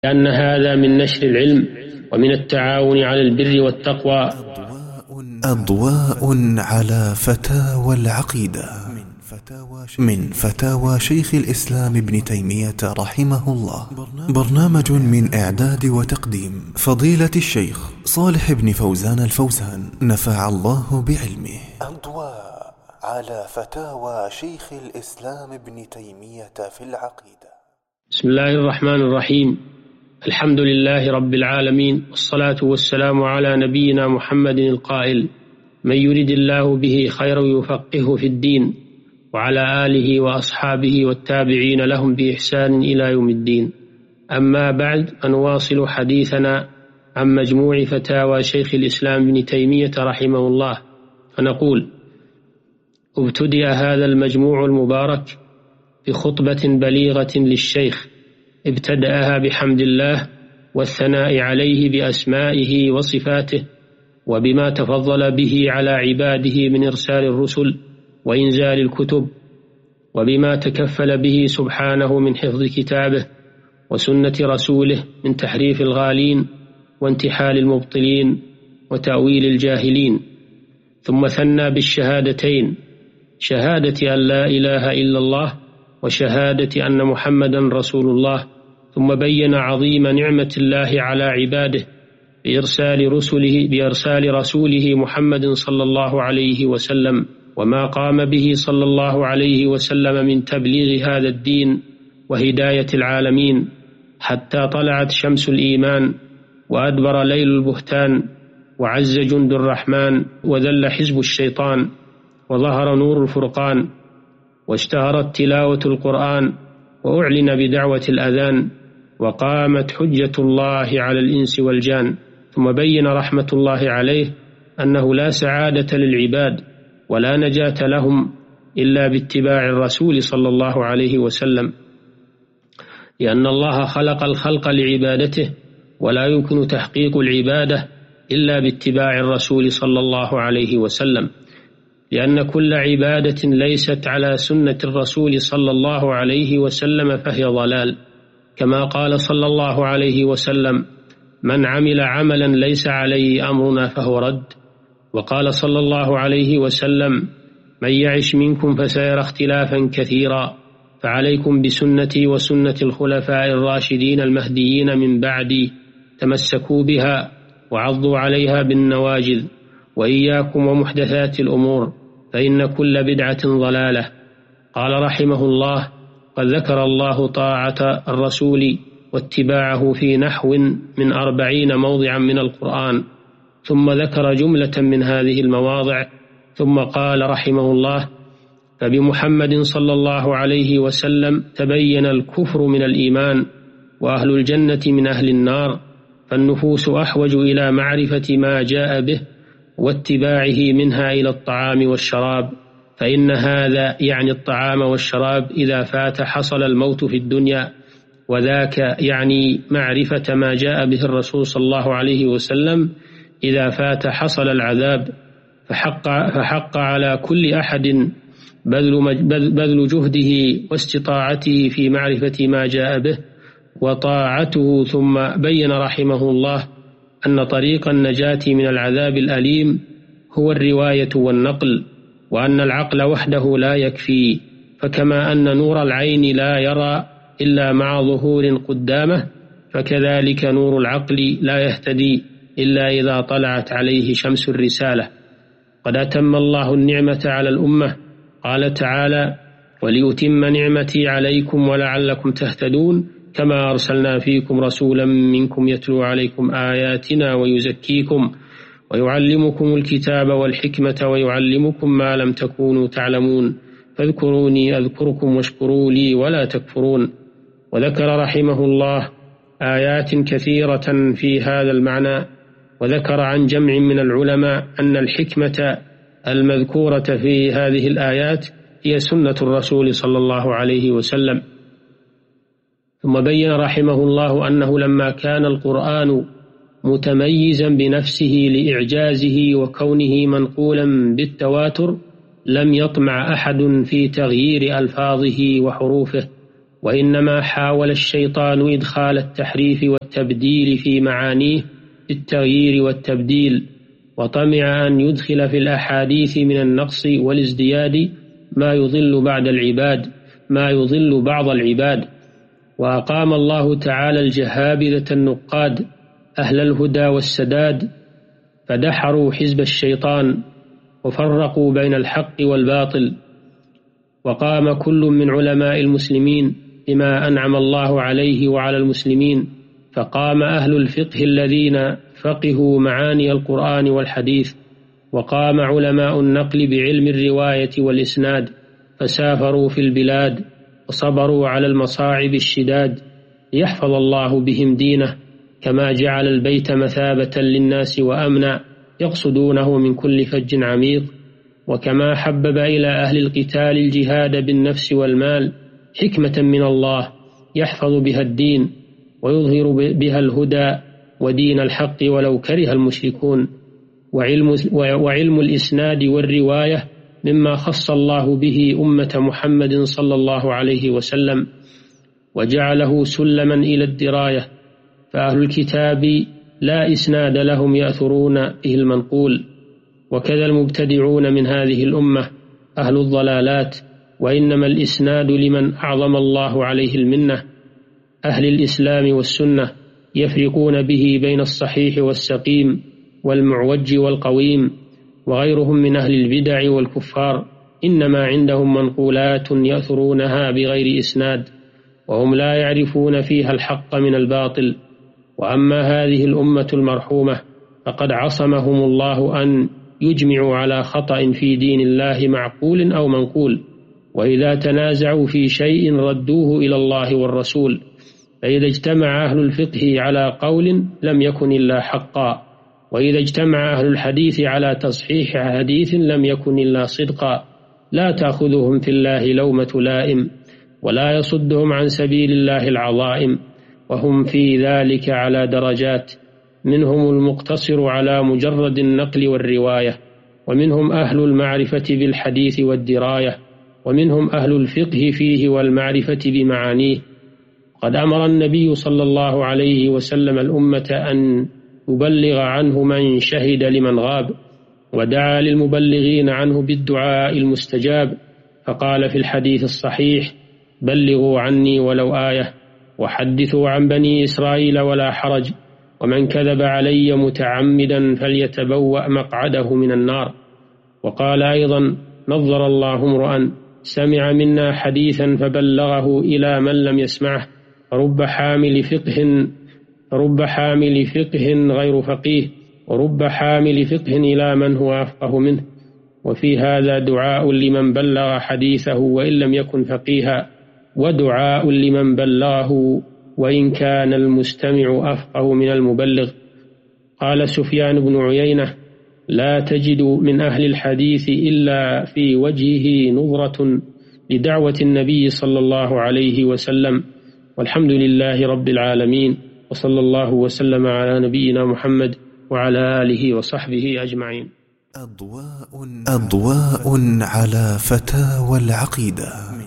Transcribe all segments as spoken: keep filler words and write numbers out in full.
لأن هذا من نشر العلم ومن التعاون على البر والتقوى. أضواء على فتاوى العقيدة من فتاوى شيخ الإسلام ابن تيمية رحمه الله. برنامج من إعداد وتقديم فضيلة الشيخ صالح بن فوزان الفوزان نفع الله بعلمه. أضواء على فتاوى شيخ الإسلام ابن تيمية في العقيدة. بسم الله الرحمن الرحيم. الحمد لله رب العالمين، والصلاة والسلام على نبينا محمد القائل: من يرد الله به خيرا يفقهه في الدين، وعلى آله وأصحابه والتابعين لهم بإحسان إلى يوم الدين. أما بعد، فنواصل حديثنا عن مجموع فتاوى شيخ الإسلام ابن تيمية رحمه الله، فنقول: ابتدأ هذا المجموع المبارك بخطبة بليغة للشيخ ابتدأها بحمد الله والثناء عليه بأسمائه وصفاته، وبما تفضل به على عباده من إرسال الرسل وإنزال الكتب، وبما تكفل به سبحانه من حفظ كتابه وسنة رسوله من تحريف الغالين وانتحال المبطلين وتأويل الجاهلين. ثم ثنى بالشهادتين: شهادة أن لا إله إلا الله وشهادة أن محمدا رسول الله. ثم بين عظيم نعمة الله على عباده بإرسال رسله بإرسال رسوله محمد صلى الله عليه وسلم، وما قام به صلى الله عليه وسلم من تبليغ هذا الدين وهداية العالمين، حتى طلعت شمس الإيمان وأدبر ليل البهتان وعز جند الرحمن وذل حزب الشيطان وظهر نور الفرقان واشتهرت تلاوة القرآن وأعلن بدعوة الأذان وقامت حجة الله على الإنس والجان. ثم بين رحمة الله عليه أنه لا سعادة للعباد ولا نجاة لهم إلا باتباع الرسول صلى الله عليه وسلم، لأن الله خلق الخلق لعبادته، ولا يمكن تحقيق العبادة إلا باتباع الرسول صلى الله عليه وسلم، لأن كل عبادة ليست على سنة الرسول صلى الله عليه وسلم فهي ضلال، كما قال صلى الله عليه وسلم: من عمل عملا ليس عليه أمرنا فهو رد. وقال صلى الله عليه وسلم: من يعش منكم فسيرى اختلافا كثيرا، فعليكم بسنتي وسنة الخلفاء الراشدين المهديين من بعدي، تمسكوا بها وعضوا عليها بالنواجذ، وإياكم ومحدثات الأمور، فإن كل بدعة ضلالة. قال رحمه الله: قد ذكر الله طاعة الرسول واتباعه في نحو من أربعين موضعا من القرآن، ثم ذكر جملة من هذه المواضع، ثم قال رحمه الله: فبمحمد صلى الله عليه وسلم تبين الكفر من الإيمان، وأهل الجنة من أهل النار، فالنفوس أحوج إلى معرفة ما جاء به واتباعه منها إلى الطعام والشراب، فإن هذا يعني الطعام والشراب إذا فات حصل الموت في الدنيا، وذاك يعني معرفة ما جاء به الرسول صلى الله عليه وسلم إذا فات حصل العذاب. فحق, فحق على كل أحد بذل, بذل جهده واستطاعته في معرفة ما جاء به وطاعته. ثم بين رحمه الله أن طريق النجاة من العذاب الأليم هو الرواية والنقل، وأن العقل وحده لا يكفي، فكما أن نور العين لا يرى إلا مع ظهور قدامه، فكذلك نور العقل لا يهتدي إلا إذا طلعت عليه شمس الرسالة. قد أتم الله النعمة على الأمة، قال تعالى: وليتم نعمتي عليكم ولعلكم تهتدون، كما أرسلنا فيكم رسولا منكم يتلو عليكم آياتنا ويزكيكم ويعلمكم الكتاب والحكمة ويعلمكم ما لم تكونوا تعلمون، فاذكروني أذكركم واشكروا لي ولا تكفرون. وذكر رحمه الله آيات كثيرة في هذا المعنى، وذكر عن جمع من العلماء أن الحكمة المذكورة في هذه الآيات هي سنة الرسول صلى الله عليه وسلم. ثم بين رحمه الله أنه لما كان القرآن متميزا بنفسه لإعجازه وكونه منقولا بالتواتر، لم يطمع أحد في تغيير ألفاظه وحروفه، وإنما حاول الشيطان إدخال التحريف والتبديل في معانيه بالتغيير والتبديل، وطمع أن يدخل في الأحاديث من النقص والازدياد ما يضل بعد العباد ما يضل بعض العباد. وأقام الله تعالى الجهابذة النقاد أهل الهدى والسداد، فدحروا حزب الشيطان وفرقوا بين الحق والباطل. وقام كل من علماء المسلمين بما أنعم الله عليه وعلى المسلمين، فقام أهل الفقه الذين فقهوا معاني القرآن والحديث، وقام علماء النقل بعلم الرواية والإسناد، فسافروا في البلاد وصبروا على المصاعب الشداد ليحفظ الله بهم دينه، كما جعل البيت مثابة للناس وأمنا يقصدونه من كل فج عميق، وكما حبب إلى أهل القتال الجهاد بالنفس والمال حكمة من الله يحفظ بها الدين ويظهر بها الهدى ودين الحق ولو كره المشركون. وعلم, وعلم الإسناد والرواية مما خص الله به أمة محمد صلى الله عليه وسلم وجعله سلما إلى الدراية، فأهل الكتاب لا إسناد لهم يأثرون به المنقول، وكذا المبتدعون من هذه الأمة أهل الضلالات، وإنما الإسناد لمن أعظم الله عليه المنة، أهل الإسلام والسنة يفرقون به بين الصحيح والسقيم والمعوج والقويم، وغيرهم من أهل البدع والكفار إنما عندهم منقولات يأثرونها بغير إسناد، وهم لا يعرفون فيها الحق من الباطل. وأما هذه الأمة المرحومة فقد عصمهم الله أن يجمعوا على خطأ في دين الله معقول أو منقول، وإذا تنازعوا في شيء ردوه إلى الله والرسول، فإذا اجتمع أهل الفقه على قول لم يكن إلا حقا، وإذا اجتمع أهل الحديث على تصحيح حديث لم يكن إلا صدقا، لا تأخذهم في الله لومة لائم، ولا يصدهم عن سبيل الله العظائم، وهم في ذلك على درجات، منهم المقتصر على مجرد النقل والرواية، ومنهم أهل المعرفة بالحديث والدراية، ومنهم أهل الفقه فيه والمعرفة بمعانيه. قد أمر النبي صلى الله عليه وسلم الأمة أن يبلغ عنه من شهد لمن غاب، ودعا للمبلغين عنه بالدعاء المستجاب، فقال في الحديث الصحيح: بلغوا عني ولو آية، وحدثوا عن بني إسرائيل ولا حرج، ومن كذب علي متعمدا فليتبوأ مقعده من النار. وقال أيضا: نظر الله امرؤا سمع منا حديثا فبلغه إلى من لم يسمعه، رب حامل فقه رب حامل فقه غير فقيه، ورب حامل فقه إلى من هو أفقه منه. وفي هذا دعاء لمن بلغ حديثه وإن لم يكن فقيها، ودعاء لمن بلغه وإن كان المستمع أفقه من المبلغ. قال سفيان بن عيينة: لا تجد من أهل الحديث إلا في وجهه نظرة لدعوة النبي صلى الله عليه وسلم. والحمد لله رب العالمين، وصلى الله وسلم على نبينا محمد وعلى آله وصحبه أجمعين. أضواء, أضواء على فتاوى العقيدة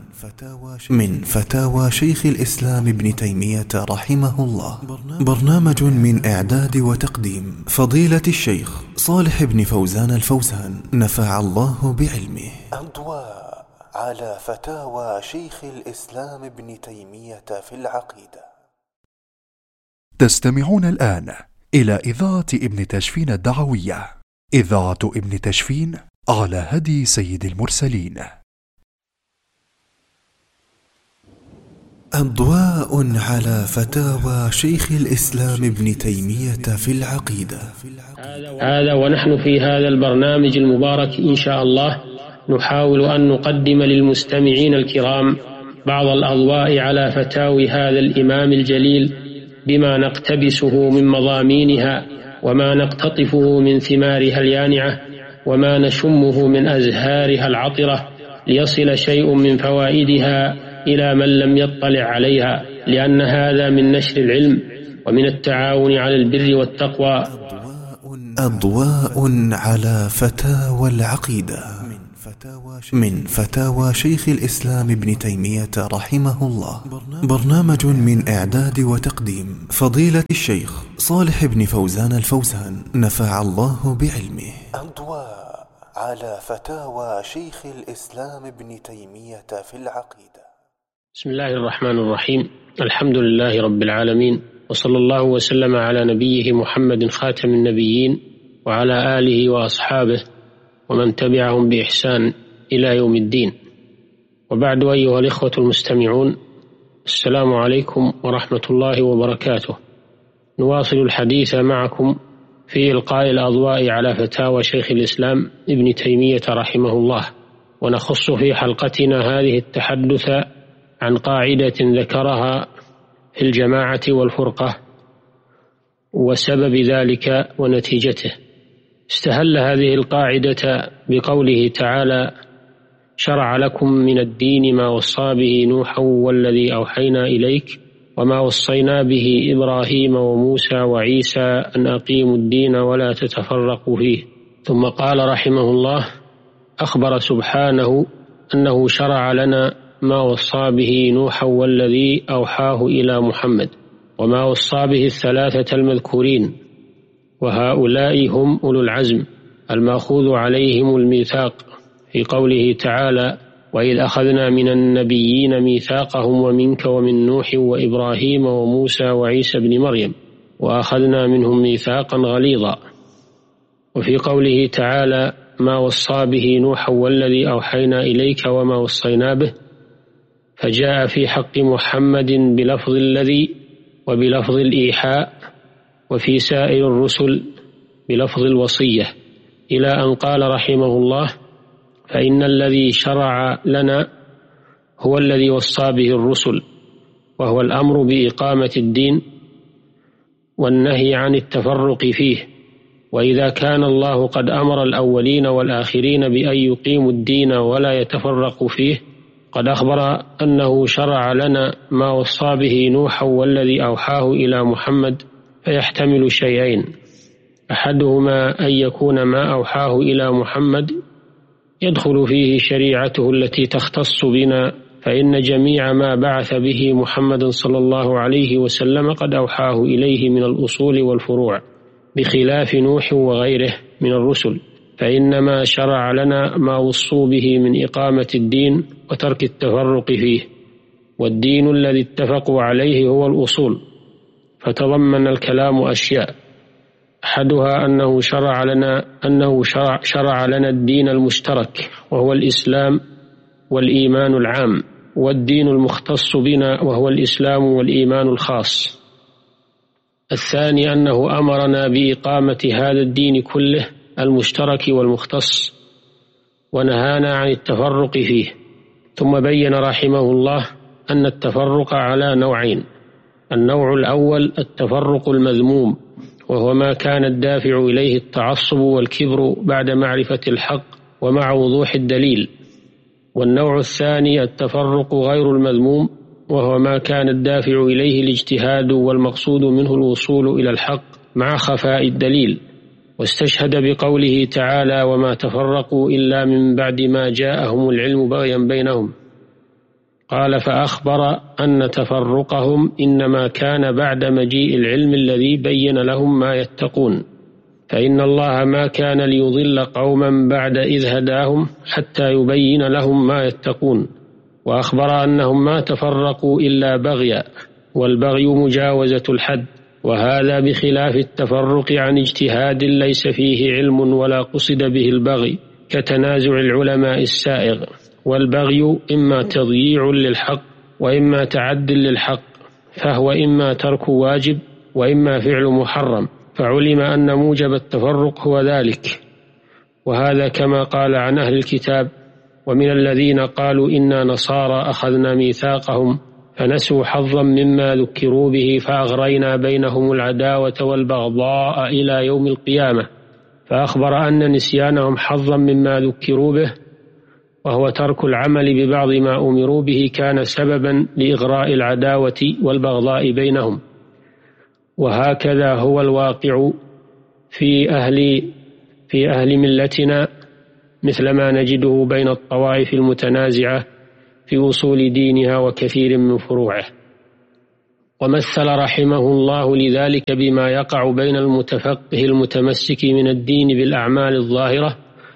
من فتاوى شيخ الإسلام ابن تيمية رحمه الله، برنامج من إعداد وتقديم فضيلة الشيخ صالح بن فوزان الفوزان، نفع الله بعلمه. أضواء على فتاوى شيخ الإسلام ابن تيمية في العقيدة. تستمعون الآن إلى إذاعة ابن تشفين الدعوية، إذاعة ابن تشفين على هدي سيد المرسلين. أضواء على فتاوى شيخ الإسلام ابن تيمية في العقيدة. هذا ونحن في هذا البرنامج المبارك إن شاء الله نحاول أن نقدم للمستمعين الكرام بعض الأضواء على فتاوي هذا الإمام الجليل، بما نقتبسه من مضامينها، وما نقتطفه من ثمارها اليانعة، وما نشمه من أزهارها العطرة، ليصل شيء من فوائدها إلى من لم يطلع عليها، لأن هذا من نشر العلم ومن التعاون على البر والتقوى. أضواء على فتاوى العقيدة من فتاوى شيخ الإسلام ابن تيمية رحمه الله. برنامج من إعداد وتقديم فضيلة الشيخ صالح بن فوزان الفوزان نفع الله بعلمه. أضواء على فتاوى شيخ الإسلام ابن تيمية في العقيدة. بسم الله الرحمن الرحيم. الحمد لله رب العالمين، وصلى الله وسلم على نبيه محمد خاتم النبيين وعلى آله وأصحابه ومن تبعهم بإحسان إلى يوم الدين. وبعد، أيها الإخوة المستمعون، السلام عليكم ورحمة الله وبركاته. نواصل الحديث معكم في إلقاء الأضواء على فتاوى شيخ الإسلام ابن تيمية رحمه الله، ونخص في حلقتنا هذه التحدث عن قاعدة ذكرها في الجماعة والفرقة وسبب ذلك ونتيجته. استهل هذه القاعدة بقوله تعالى: شرع لكم من الدين ما وصى به نوحا والذي أوحينا إليك وما وصينا به إبراهيم وموسى وعيسى أن أقيموا الدين ولا تتفرقوا فيه. ثم قال رحمه الله: أخبر سبحانه أنه شرع لنا ما وصى به نوحا والذي أوحاه إلى محمد، وما وصى به الثلاثة المذكورين، وهؤلاء هم أولو العزم المأخوذ عليهم الميثاق في قوله تعالى: وإذ أخذنا من النبيين ميثاقهم ومنك ومن نوح وإبراهيم وموسى وعيسى بن مريم وأخذنا منهم ميثاقا غليظا. وفي قوله تعالى: ما وصى به نوحا والذي أوحينا إليك وما وصينا به، فجاء في حق محمد بلفظ الذي وبلفظ الإيحاء، وفي سائر الرسل بلفظ الوصية، إلى أن قال رحمه الله: فإن الذي شرع لنا هو الذي وصى به الرسل، وهو الأمر بإقامة الدين والنهي عن التفرق فيه. وإذا كان الله قد أمر الأولين والآخرين بأن يقيموا الدين ولا يتفرقوا فيه، قد أخبر أنه شرع لنا ما وصى به نوحا والذي أوحاه إلى محمد، فيحتمل شيئين: أحدهما أن يكون ما أوحاه إلى محمد يدخل فيه شريعته التي تختص بنا، فإن جميع ما بعث به محمد صلى الله عليه وسلم قد أوحاه إليه من الأصول والفروع، بخلاف نوح وغيره من الرسل، فإنما شرع لنا ما وصوا به من إقامة الدين وترك التفرق فيه، والدين الذي اتفقوا عليه هو الأصول. فتضمن الكلام أشياء: أحدها أنه شرع لنا أنه شرع, شرع لنا الدين المشترك، وهو الإسلام والإيمان العام، والدين المختص بنا وهو الإسلام والإيمان الخاص. الثاني أنه أمرنا بإقامة هذا الدين كله المشترك والمختص، ونهانا عن التفرق فيه. ثم بين رحمه الله أن التفرق على نوعين: النوع الأول التفرق المذموم، وهو ما كان الدافع إليه التعصب والكبر بعد معرفة الحق ومع وضوح الدليل. والنوع الثاني التفرق غير المذموم، وهو ما كان الدافع إليه الاجتهاد والمقصود منه الوصول إلى الحق مع خفاء الدليل. واستشهد بقوله تعالى: وما تفرقوا إلا من بعد ما جاءهم العلم بغيا بينهم. قال: فأخبر أن تفرقهم إنما كان بعد مجيء العلم الذي بين لهم ما يتقون، فإن الله ما كان ليضل قوما بعد إذ هداهم حتى يبين لهم ما يتقون. وأخبر أنهم ما تفرقوا إلا بغيا، والبغي مجاوزة الحد، وهذا بخلاف التفرق عن اجتهاد ليس فيه علم ولا قصد به البغي، كتنازع العلماء السائغ. والبغي إما تضييع للحق وإما تعد للحق، فهو إما ترك واجب وإما فعل محرم، فعلم أن موجب التفرق هو ذلك. وهذا كما قال عن أهل الكتاب: ومن الذين قالوا إنا نصارى أخذنا ميثاقهم فنسوا حظا مما ذكروا به فأغرينا بينهم العداوة والبغضاء إلى يوم القيامة. فأخبر أن نسيانهم حظا مما ذكروا به، وهو ترك العمل ببعض ما أمروا به، كان سببا لإغراء العداوة والبغضاء بينهم. وهكذا هو الواقع في أهل في أهل ملتنا مثل ما نجده بين الطوائف المتنازعة في أصول دينها وكثير من فروعه. ومثل رحمه الله لذلك بما يقع بين المتفقه المتمسك من الدين بالأعمال الظاهرة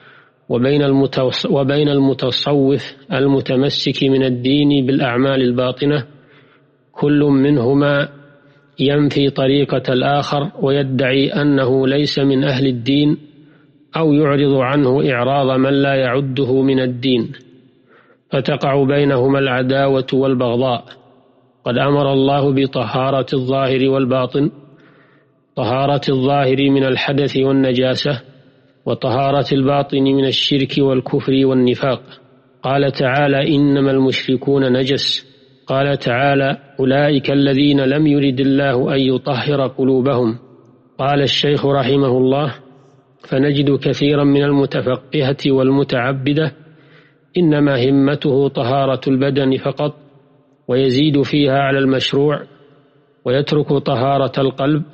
وبين المتصوف المتمسك من الدين بالأعمال الباطنة، كل منهما ينفي طريقة الآخر ويدعي أنه ليس من أهل الدين أو يعرض عنه إعراض من لا يعده من الدين، فتقع بينهما العداوة والبغضاء. قد أمر الله بطهارة الظاهر والباطن، طهارة الظاهر من الحدث والنجاسة، وطهارة الباطن من الشرك والكفر والنفاق. قال تعالى: إنما المشركون نجس. قال تعالى: أولئك الذين لم يرد الله أن يطهر قلوبهم. قال الشيخ رحمه الله: فنجد كثيرا من المتفقهة والمتعبدة إنما همته طهارة البدن فقط، ويزيد فيها على المشروع، ويترك طهارة القلب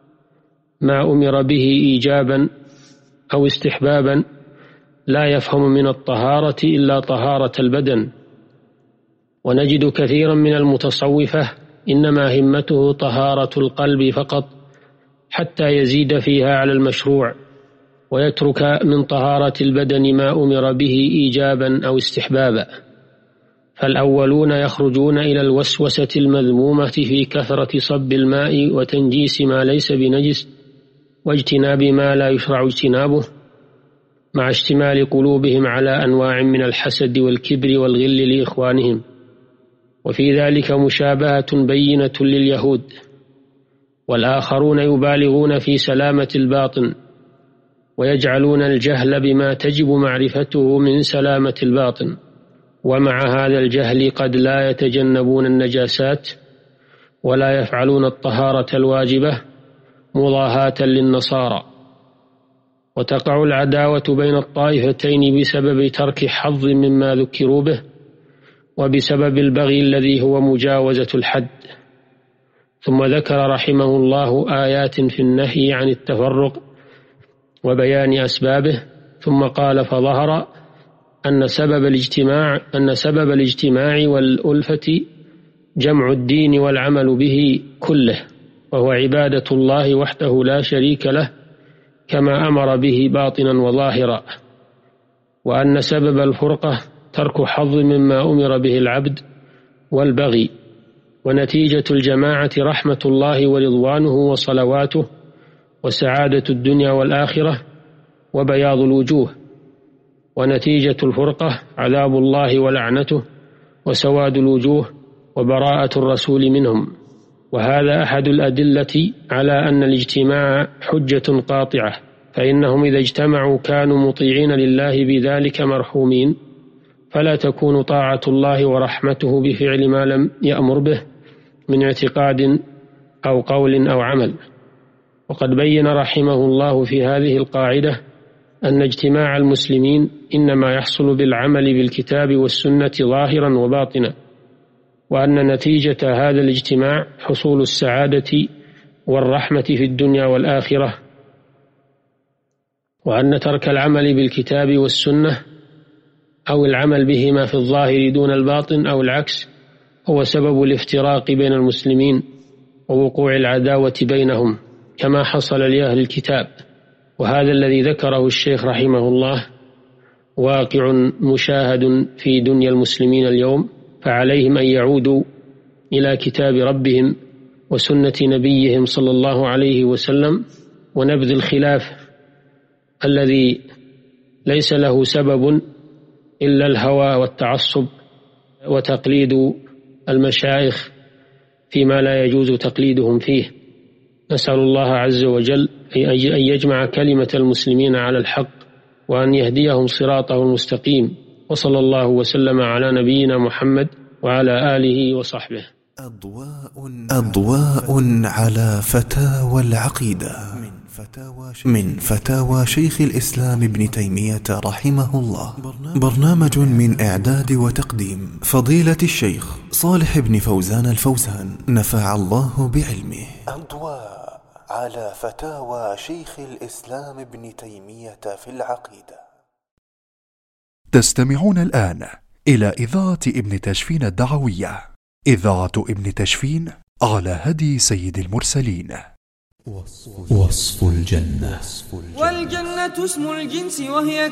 ما أمر به إيجابا أو استحبابا، لا يفهم من الطهارة إلا طهارة البدن. ونجد كثيرا من المتصوفة إنما همته طهارة القلب فقط، حتى يزيد فيها على المشروع، ويترك من طهارة البدن ما أمر به إيجابا أو استحبابا. فالأولون يخرجون إلى الوسوسة المذمومة في كثرة صب الماء وتنجيس ما ليس بنجس واجتناب ما لا يشرع اجتنابه، مع اشتمال قلوبهم على أنواع من الحسد والكبر والغل لإخوانهم، وفي ذلك مشابهة بينة لليهود. والآخرون يبالغون في سلامة الباطن، ويجعلون الجهل بما تجب معرفته من سلامة الباطن، ومع هذا الجهل قد لا يتجنبون النجاسات ولا يفعلون الطهارة الواجبة مضاهاة للنصارى. وتقع العداوة بين الطائفتين بسبب ترك حظ مما ذكروا به، وبسبب البغي الذي هو مجاوزة الحد. ثم ذكر رحمه الله آيات في النهي عن التفرق وبيان أسبابه، ثم قال: فظهر أن سبب الاجتماع أن سبب الاجتماع والألفة جمع الدين والعمل به كله، وهو عبادة الله وحده لا شريك له، كما أمر به باطنا وظاهرا. وأن سبب الفرقة ترك حظ مما أمر به العبد والبغي. ونتيجة الجماعة رحمة الله ورضوانه وصلواته وسعادة الدنيا والآخرة وبياض الوجوه. ونتيجة الفرقة عذاب الله ولعنته وسواد الوجوه وبراءة الرسول منهم. وهذا أحد الأدلة على أن الاجتماع حجة قاطعة، فإنهم إذا اجتمعوا كانوا مطيعين لله بذلك مرحومين، فلا تكون طاعة الله ورحمته بفعل ما لم يأمر به من اعتقاد أو قول أو عمل. وقد بين رحمه الله في هذه القاعدة أن اجتماع المسلمين إنما يحصل بالعمل بالكتاب والسنة ظاهرا وباطنا، وأن نتيجة هذا الاجتماع حصول السعادة والرحمة في الدنيا والآخرة، وأن ترك العمل بالكتاب والسنة أو العمل بهما في الظاهر دون الباطن أو العكس هو سبب الافتراق بين المسلمين ووقوع العداوة بينهم، كما حصل لأهل الكتاب. وهذا الذي ذكره الشيخ رحمه الله واقع مشاهد في دنيا المسلمين اليوم، فعليهم أن يعودوا إلى كتاب ربهم وسنة نبيهم صلى الله عليه وسلم، ونبذ الخلاف الذي ليس له سبب إلا الهوى والتعصب وتقليد المشايخ فيما لا يجوز تقليدهم فيه. نسأل الله عز وجل أن يجمع كلمة المسلمين على الحق، وأن يهديهم صراطه المستقيم. وصلى الله وسلم على نبينا محمد وعلى آله وصحبه. أضواء, أضواء على فتاوى العقيدة من فتاوى شيخ الإسلام ابن تيمية رحمه الله. برنامج من إعداد وتقديم فضيلة الشيخ صالح بن فوزان الفوزان، نفع الله بعلمه. أضواء على فتاوى شيخ الإسلام ابن تيمية في العقيدة. تستمعون الآن إلى إذاعة ابن تشفين الدعوية، إذاعة ابن تشفين على هدي سيد المرسلين. وصف الجنة. والجنة اسم الجنس وهي